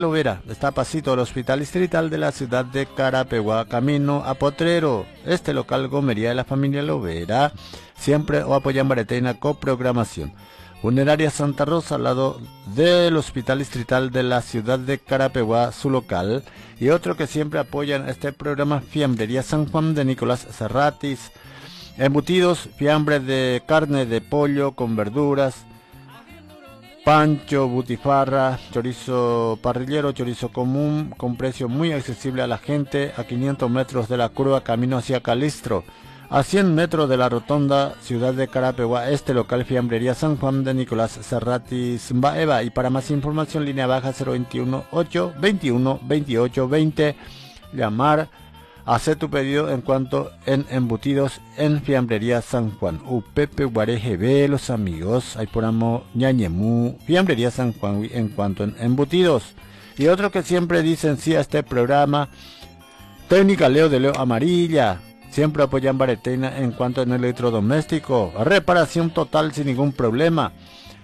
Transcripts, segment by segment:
Lovera, está a pasito del Hospital Distrital de la ciudad de Carapeguá, camino a Potrero. Este local gomería de la familia Lovera, siempre o apoyan Bareteina coprogramación. Funeraria Santa Rosa, al lado del Hospital Distrital de la ciudad de Carapeguá, su local. Y otro que siempre apoyan este programa, Fiambrería San Juan de Nicolás Serratis. Embutidos, fiambre de carne de pollo con verduras, pancho, butifarra, chorizo parrillero, chorizo común, con precio muy accesible a la gente, a 500 metros de la curva, camino hacia Calistro. A 100 metros de la rotonda, ciudad de Carapeguá, este local Fiambrería San Juan de Nicolás Serratis Baeva. Y para más información, línea baja 021 8 21 28 20. Llamar, hacer tu pedido en cuanto en embutidos en Fiambrería San Juan. Upepe Guareje, los amigos, ahí por amo ñañemú, Fiambrería San Juan en cuanto en embutidos. Y otro que siempre dicen sí a este programa, Técnica Leo de Leo Amarilla. Siempre apoyan Bareteina en cuanto en electrodoméstico. Reparación total sin ningún problema.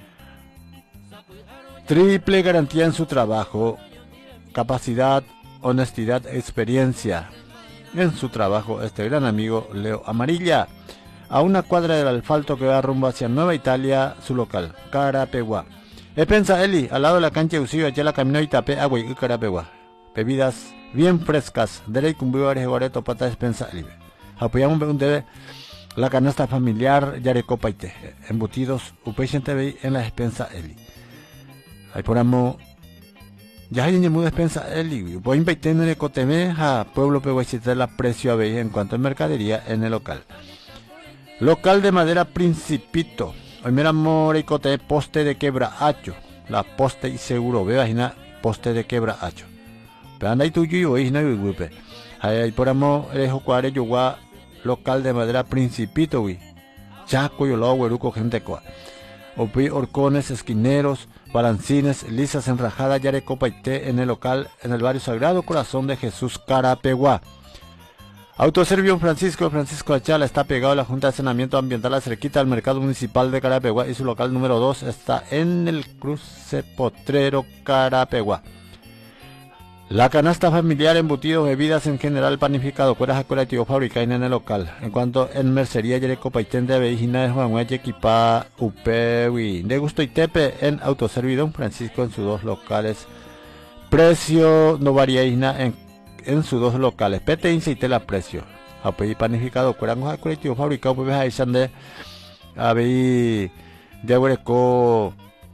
Triple garantía en su trabajo. Capacidad, honestidad, experiencia en su trabajo. Este gran amigo Leo Amarilla. A una cuadra del asfalto que va rumbo hacia Nueva Italia, su local, Carapeguá. Pensa Eli, al lado de la cancha de Usillo, allá la caminó y tapé agua y Carapeguá. Bebidas bien frescas. Derey cumbibares guareto pata despensa Eli. Apoyamos un debe la canasta familiar Yarecopaite, embutidos Upeichen TV en la despensa Eli. Ahí ponemos ya hay en despensa Eli. Voy a invitar en el Coteme a Pueblo Pehuachita la precio a ver en cuanto a mercadería en el local. Local de madera Principito. Hoy miramos el Coteme poste de quebrahacho. La poste y seguro ve vagina poste de quebrahacho. Pero anda y tuyo y no hay grupo. Ahí ponemos el Jocuare Yugua. Local de madera Principito, güey. Chaco, Yolo, Hueruco, gente coa. Opi, horcones, esquineros, balancines, lisas enrajadas, Yarecopa y té en el local, en el barrio Sagrado Corazón de Jesús, Carapeguá. Autoservio Francisco Achala está pegado a la Junta de Saneamiento Ambiental, cerquita al Mercado Municipal de Carapeguá, y su local número 2 está en el cruce Potrero, Carapeguá. La canasta familiar, embutidos, bebidas en general, panificado, cueras decorativo, fabricada en el local. En cuanto en mercería, Yarecopaitén de Avejina de Juan Hueche, Equipa, Upewi, de Gusto y Tepe, en Autoservidón Francisco en sus dos locales. Precio no varía en sus dos locales. Pete incite la precio. Apoyi panificado, cueras decorativo, fabricado, pues ahí están de Aveí de Aguereco,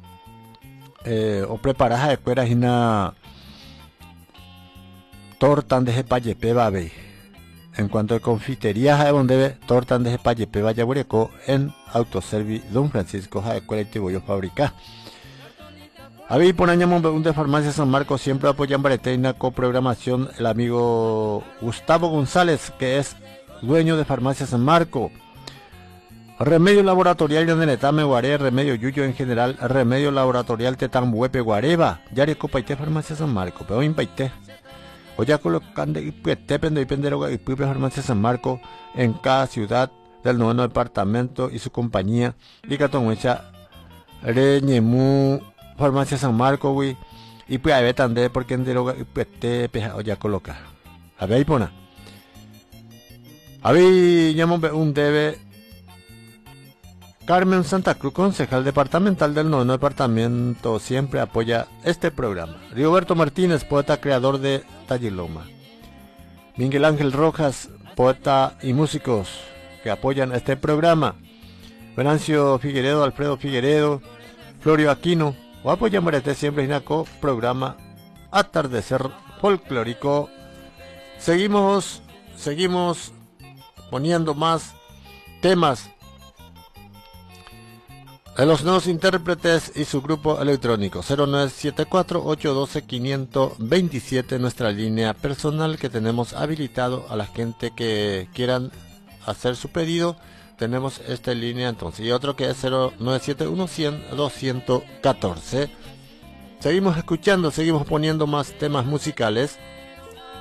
o preparaja de cueras y na tortan de Jepayepe babe. En cuanto a confiterías de donde ve tortan de Jepayepe Vallabureco en Autoservi Don Francisco de colectivo yo fabrica. Habí por año un de Farmacia San Marcos siempre apoyan Bareteina coprogramación el amigo Gustavo González, que es dueño de Farmacia San Marcos. Remedio laboratorial de Netame Guaré, remedio Yuyo en general, remedio laboratorial Tetambuepe Guareva, Yareco Paité Farmacia San Marcos, pero impaité. O ya colocando y depende y pendero y Farmacia San Marcos en cada ciudad del 9º departamento y su compañía. Y Catonhuecha, Reñemú, Farmacia San Marcos, güey. Y pues a ver tande porque en deroga y pues te peja o ya coloca. A ver, pona. A ver, llamamos un debe. Carmen Santa Cruz, concejal departamental del 9º departamento, siempre apoya este programa. Rigoberto Martínez, poeta creador de Talliloma. Miguel Ángel Rojas, poeta y músicos que apoyan este programa. Venancio Figueredo, Alfredo Figueredo, Florio Aquino, o apoyan Marete siempre Inaco, programa Atardecer Folclórico. Seguimos poniendo más temas de los nuevos intérpretes y su grupo electrónico. 0974-812-527, nuestra línea personal que tenemos habilitado a la gente que quieran hacer su pedido. Tenemos esta línea entonces, y otro que es 0971-100-214. Seguimos escuchando, seguimos poniendo más temas musicales.